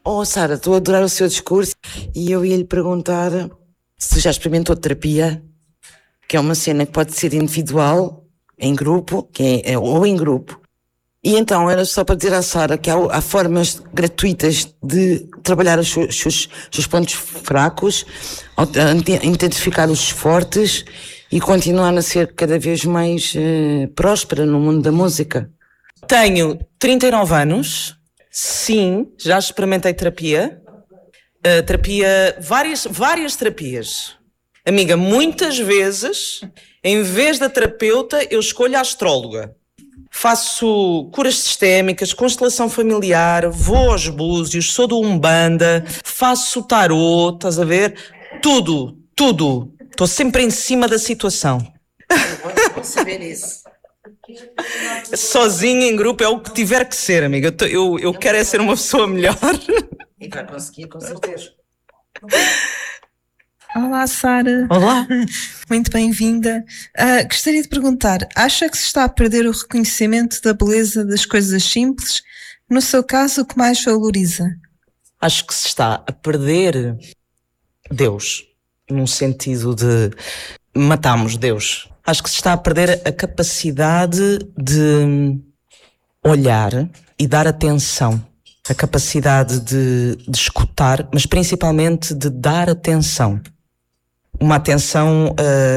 Oh, Sara, estou a adorar o seu discurso e eu ia lhe perguntar se já experimentou terapia, que é uma cena que pode ser individual, em grupo, ou em grupo. E então era só para dizer à Sara que há formas gratuitas de trabalhar os seus pontos fracos, identificar os fortes e continuar a ser cada vez mais próspera no mundo da música. Tenho 39 anos, sim, já experimentei terapia. Várias terapias. Amiga, muitas vezes, em vez da terapeuta, eu escolho a astróloga. Faço curas sistémicas, constelação familiar, vou aos búzios, sou do Umbanda, faço tarô, estás a ver? Tudo. Estou sempre em cima da situação. Vou saber isso. Sozinha, em grupo, é o que tiver que ser, amiga. Eu quero é ser uma pessoa melhor. E vai conseguir, com certeza. Olá, Sara. Olá. Muito bem-vinda. Gostaria de perguntar, acha que se está a perder o reconhecimento da beleza das coisas simples? No seu caso, o que mais valoriza? Acho que se está a perder Deus, num sentido de matamos Deus. Acho que se está a perder a capacidade de olhar e dar atenção. A capacidade de escutar, mas principalmente de dar atenção. Uma atenção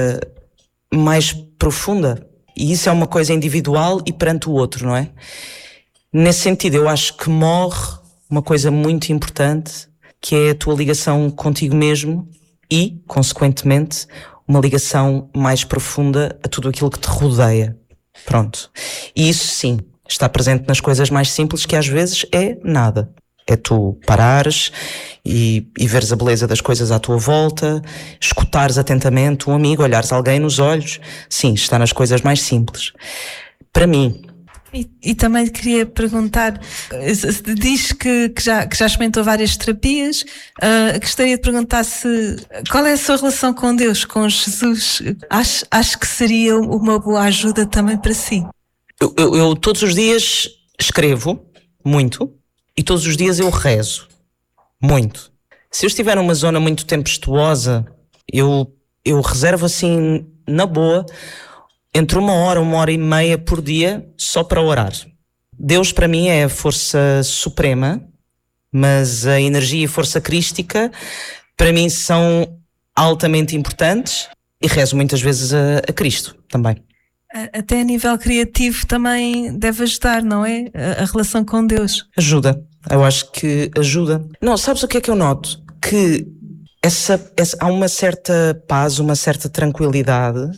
mais profunda. E isso é uma coisa individual e perante o outro, não é? Nesse sentido, eu acho que morre uma coisa muito importante, que é a tua ligação contigo mesmo e, consequentemente, uma ligação mais profunda a tudo aquilo que te rodeia. Pronto. E isso sim, está presente nas coisas mais simples, que às vezes é nada. É tu parares e veres a beleza das coisas à tua volta, escutares atentamente um amigo, olhares alguém nos olhos. Sim, está nas coisas mais simples. Para mim. E também queria perguntar, diz que já experimentou várias terapias, gostaria de perguntar qual é a sua relação com Deus, com Jesus? Acho que seria uma boa ajuda também para si. Eu todos os dias escrevo muito e todos os dias eu rezo muito. Se eu estiver numa zona muito tempestuosa, eu reservo assim, na boa, entre 1 hora e meia por dia só para orar. Deus para mim é a força suprema, mas a energia e força crística para mim são altamente importantes e rezo muitas vezes a Cristo também. Até a nível criativo também deve ajudar, não é? A relação com Deus. Ajuda, eu acho que ajuda. Não, sabes o que é que eu noto? Que há uma certa paz, uma certa tranquilidade.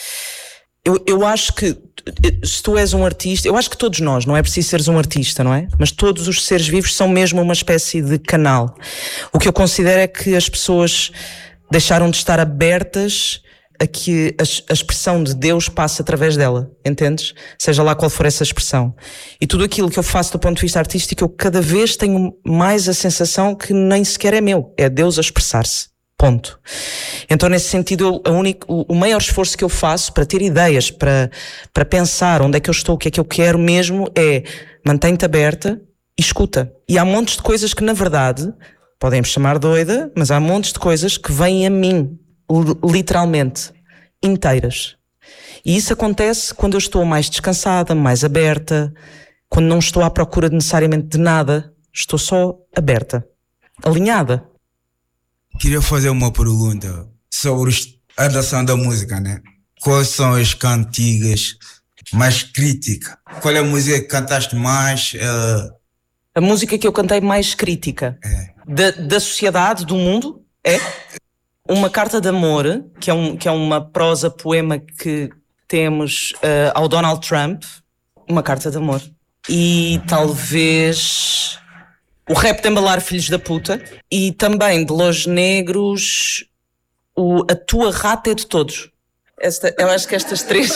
Eu acho que se tu és um artista, eu acho que todos nós, não é preciso seres um artista, não é? Mas todos os seres vivos são mesmo uma espécie de canal. O que eu considero é que as pessoas deixaram de estar abertas a que a expressão de Deus passe através dela, entendes? Seja lá qual for essa expressão. E tudo aquilo que eu faço do ponto de vista artístico, eu cada vez tenho mais a sensação que nem sequer é meu, é Deus a expressar-se. Ponto. Então, nesse sentido, o maior esforço que eu faço para ter ideias, para pensar onde é que eu estou, o que é que eu quero mesmo, é mantém-te aberta e escuta. E há montes de coisas que, na verdade, podem me chamar doida, mas há montes de coisas que vêm a mim, literalmente, inteiras. E isso acontece quando eu estou mais descansada, mais aberta, quando não estou à procura necessariamente de nada, estou só aberta, alinhada. Queria fazer uma pergunta sobre a relação da música, né? Quais são as cantigas mais críticas? Qual é a música que cantaste mais? A música que eu cantei mais crítica da sociedade, do mundo, é Uma Carta de Amor, que é uma prosa poema que temos ao Donald Trump. Uma Carta de Amor. E talvez o Rap de Embalar Filhos da Puta. E também de Los Negros, A Tua Rata é de Todos. Eu acho que estas três...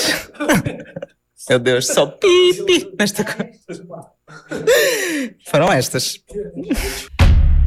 Meu Deus, só pipi nesta coisa. Foram estas.